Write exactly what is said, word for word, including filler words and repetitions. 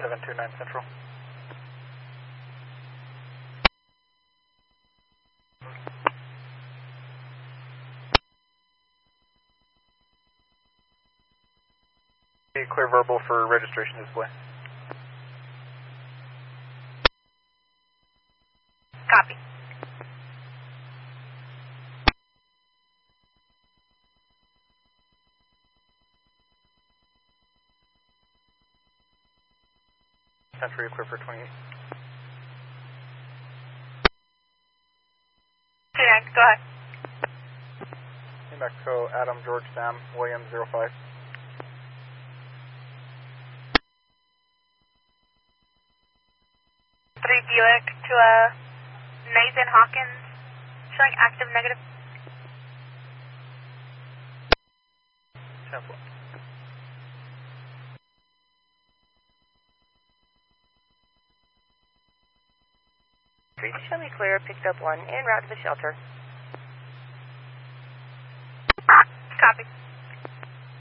seven two nine Central. Clear verbal for registration display. Copy. Century equipped for twenty-eight. two nine, go ahead. New Mexico, Adam, George, Sam, William, zero five. three Buick to uh, Nathan Hawkins, showing active negative. Temple. three, show me clear, picked up one, en route to the shelter. Copy.